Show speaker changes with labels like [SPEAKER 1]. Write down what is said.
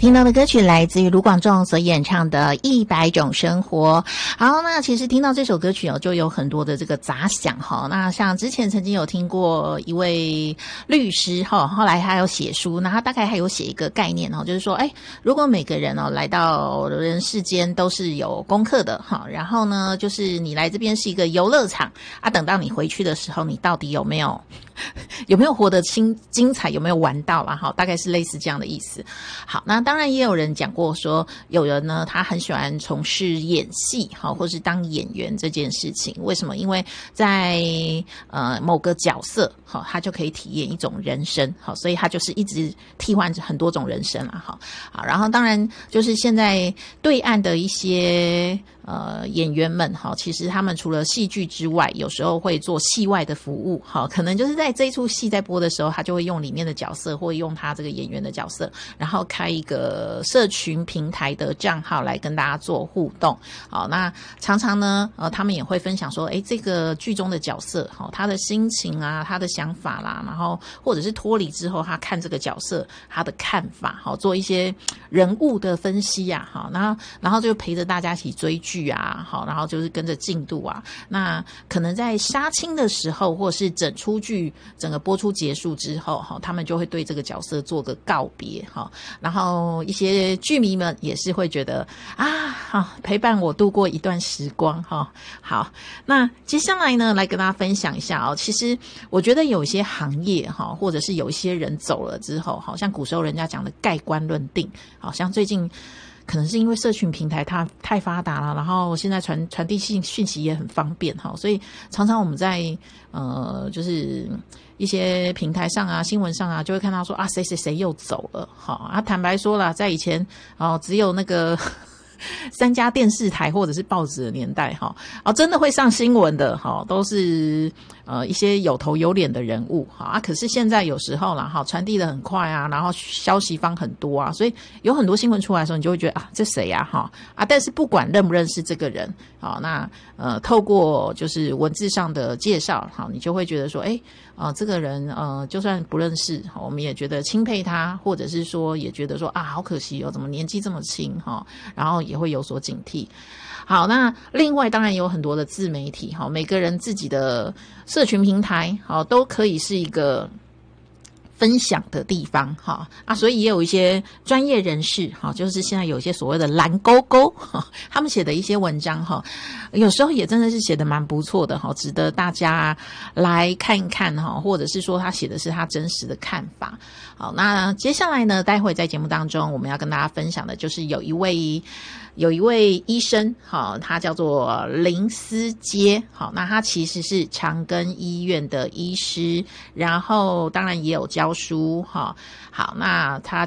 [SPEAKER 1] 听到的歌曲来自于卢广仲所演唱的100种生活。好，那其实听到这首歌曲就有很多的这个杂想那像之前曾经有听过一位律师后来他有写书，那他大概还有写一个概念就是说如果每个人来到人世间都是有功课的然后呢就是你来这边是一个游乐场等到你回去的时候，你到底有没有活得精彩，有没有玩到啦大概是类似这样的意思。好，那当然也有人讲过说，有人呢他很喜欢从事演戏或是当演员这件事情。为什么？因为在某个角色他就可以体验一种人生所以他就是一直替换很多种人生啦好，然后当然就是现在对岸的一些演员们其实他们除了戏剧之外，有时候会做戏外的服务可能就是在这一出戏在播的时候，他就会用里面的角色或用他这个演员的角色，然后开一个社群平台的账号来跟大家做互动。好，那常常呢他们也会分享说这个剧中的角色他的心情啊，他的想法啦，然后或者是脱离之后他看这个角色他的看法做一些人物的分析啊然后就陪着大家一起追剧啊然后就是跟着进度啊。那可能在杀青的时候，或是整出剧整个播出结束之后他们就会对这个角色做个告别然后一些剧迷们也是会觉得陪伴我度过一段时光好，那接下来呢来跟大家分享一下其实我觉得有一些行业或者是有一些人走了之后像古时候人家讲的盖棺论定，好像最近可能是因为社群平台它太发达了，然后现在传递讯息也很方便所以常常我们在就是一些平台上啊新闻上啊就会看到说谁谁谁又走了坦白说啦，在以前只有那个3家电视台或者是报纸的年代真的会上新闻的都是一些有头有脸的人物可是现在有时候啦传递的很快啊，然后消息方很多啊，所以有很多新闻出来的时候，你就会觉得这谁啊但是不管认不认识这个人那透过就是文字上的介绍你就会觉得说这个人就算不认识我们也觉得钦佩他，或者是说也觉得说好可惜怎么年纪这么轻然后也会有所警惕。好，那另外当然有很多的自媒体每个人自己的社群平台都可以是一个分享的地方所以也有一些专业人士就是现在有一些所谓的蓝勾勾他们写的一些文章有时候也真的是写的蛮不错的值得大家来看一看或者是说他写的是他真实的看法。好，那接下来呢待会在节目当中我们要跟大家分享的就是有一位医生他叫做林思杰那他其实是长庚医院的医师，然后当然也有教书好，那他